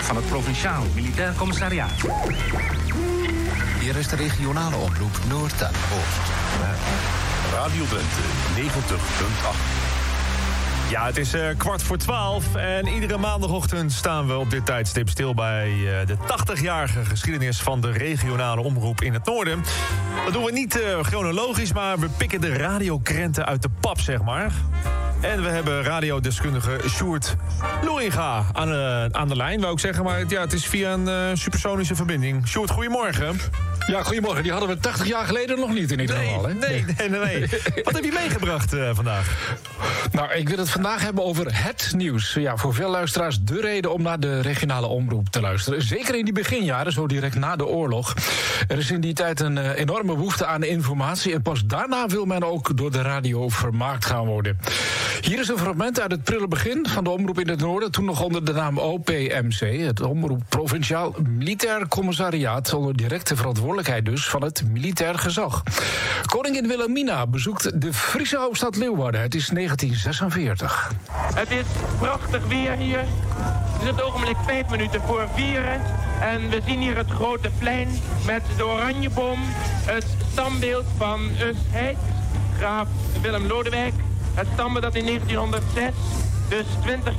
van het Provinciaal Militair Commissariat. Hier is de regionale omroep Noord en Oost. Radio Drenthe 90.8. Ja, het is 11:15 en iedere maandagochtend staan we op dit tijdstip stil bij de 80-jarige geschiedenis van de regionale omroep in het noorden. Dat doen we niet chronologisch, maar we pikken de radiokrenten uit de pap, zeg maar. En we hebben radiodeskundige Sjoerd Loeringa aan de lijn, wou ik zeggen. Maar ja, het is via een supersonische verbinding. Sjoerd, goedemorgen. Ja, goedemorgen. Die hadden we 80 jaar geleden nog niet in ieder geval. Hè? Nee. Wat heb je meegebracht vandaag? Nou, ik wil het vandaag hebben over het nieuws. Ja, voor veel luisteraars de reden om naar de regionale omroep te luisteren. Zeker in die beginjaren, zo direct na de oorlog. Er is in die tijd een enorme behoefte aan informatie. En pas daarna wil men ook door de radio vermaakt gaan worden. Hier is een fragment uit het prille begin van de omroep in het noorden. Toen nog onder de naam OPMC, het Omroep Provinciaal Militair Commissariaat. Onder directe verantwoordelijkheid dus van het militair gezag. Koningin Wilhelmina bezoekt de Friese hoofdstad Leeuwarden. Het is 1946. Het is prachtig weer hier. Het is op het ogenblik 5 minuten voor 4. En we zien hier het grote plein met de Oranjeboom. Het standbeeld van Usheid, graaf Willem Lodewijk. Het stambeeld dat in 1906, dus 40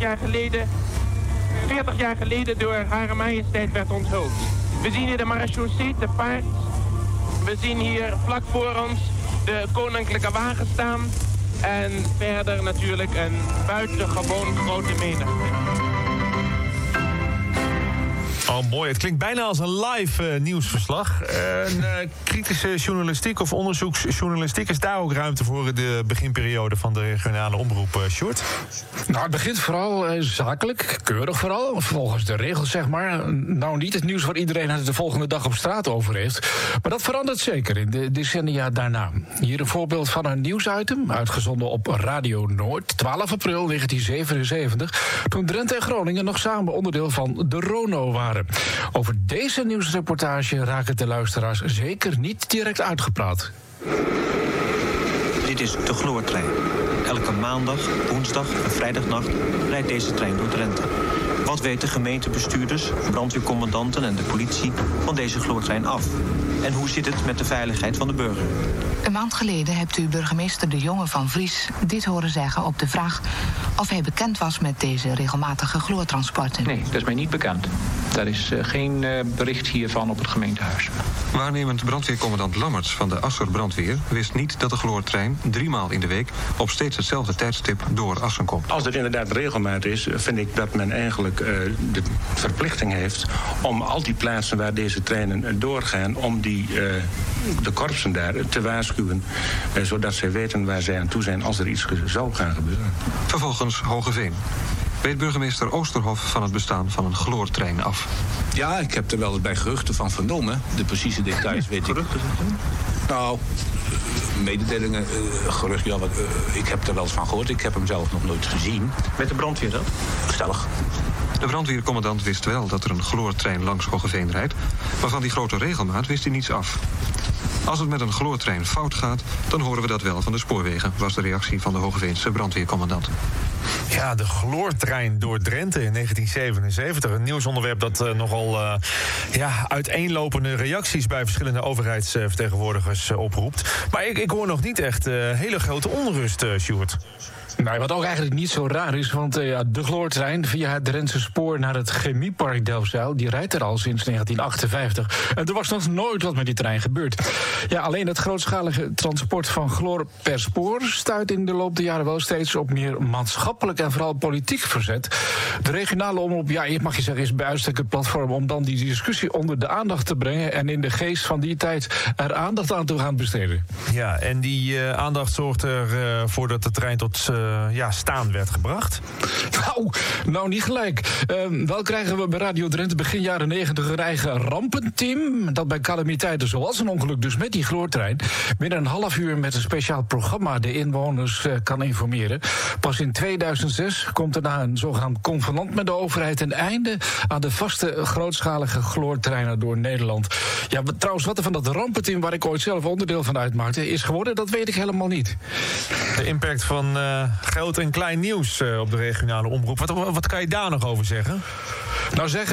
jaar geleden door Hare Majesteit werd onthuld. We zien hier de marechaussee te paard. We zien hier vlak voor ons de koninklijke wagen staan. En verder natuurlijk een buitengewoon grote menigte. Oh, mooi. Het klinkt bijna als een live nieuwsverslag. Kritische journalistiek of onderzoeksjournalistiek, is daar ook ruimte voor in de beginperiode van de regionale omroep, Sjoerd? Nou, het begint vooral zakelijk, keurig vooral, volgens de regels, zeg maar. Nou, niet het nieuws waar iedereen het de volgende dag op straat over heeft. Maar dat verandert zeker in de decennia daarna. Hier een voorbeeld van een nieuwsitem, uitgezonden op Radio Noord, 12 april 1977... toen Drenthe en Groningen nog samen onderdeel van de RONO waren. Over deze nieuwsreportage raken de luisteraars zeker niet direct uitgepraat. Dit is de Gloortrein. Elke maandag, woensdag en vrijdagnacht rijdt deze trein door Drenthe. Wat weten gemeentebestuurders, brandweercommandanten en de politie van deze Gloortrein af? En hoe zit het met de veiligheid van de burger? Een maand geleden hebt u burgemeester De Jonge van Vries dit horen zeggen op de vraag of hij bekend was met deze regelmatige chloortransporten. Nee, dat is mij niet bekend. Er is geen bericht hiervan op het gemeentehuis. Waarnemend brandweercommandant Lammerts van de Asser Brandweer wist niet dat de chloortrein 3 maal in de week op steeds hetzelfde tijdstip door Assen komt. Als er inderdaad regelmaat is, vind ik dat men eigenlijk de verplichting heeft om al die plaatsen waar deze treinen doorgaan, om de korpsen daar te waarschuwen, zodat zij weten waar zij aan toe zijn als er iets zou gaan gebeuren. Vervolgens Hogeveen. Weet burgemeester Oosterhof van het bestaan van een chloortrein af? Ja, ik heb er wel eens bij geruchten van vernomen. De precieze details weet ik. Geruchten? Nou, mededelingen, gerucht, ja, ik heb er wel eens van gehoord. Ik heb hem zelf nog nooit gezien. Met de brandweer dan? Stellig. De brandweercommandant wist wel dat er een chloortrein langs Hoogeveen rijdt, maar van die grote regelmaat wist hij niets af. Als het met een chloortrein fout gaat, dan horen we dat wel van de spoorwegen, was de reactie van de Hoogeveense brandweercommandant. Ja, de chloortrein door Drenthe in 1977. Een nieuwsonderwerp dat nogal uiteenlopende reacties bij verschillende overheidsvertegenwoordigers oproept. Maar ik hoor nog niet echt hele grote onrust, Sjoerd. Nee, wat ook eigenlijk niet zo raar is, want de chloortrein via het Drentse spoor naar het chemiepark Delfzijl, die rijdt er al sinds 1958. En er was nog nooit wat met die trein gebeurd. Ja, alleen het grootschalige transport van chloor per spoor stuit in de loop der jaren wel steeds op meer maatschappelijk en vooral politiek verzet. De regionale omroep, ja, mag je zeggen, is bij uitstek het platform om dan die discussie onder de aandacht te brengen en in de geest van die tijd er aandacht aan te gaan besteden. Ja, en die aandacht zorgt ervoor dat de trein tot staan werd gebracht? Nou, niet gelijk. Wel krijgen we bij Radio Drenthe begin jaren 90 een eigen rampenteam, dat bij calamiteiten zoals een ongeluk dus met die chloortrein binnen een half uur met een speciaal programma de inwoners kan informeren. Pas in 2006 komt er na een zogenaamd convenant met de overheid een einde aan de vaste grootschalige chloortreinen door Nederland. Ja, trouwens, wat er van dat rampenteam waar ik ooit zelf onderdeel van uitmaakte is geworden, dat weet ik helemaal niet. De impact van groot en klein nieuws op de regionale omroep. Wat kan je daar nog over zeggen? Nou, zeggen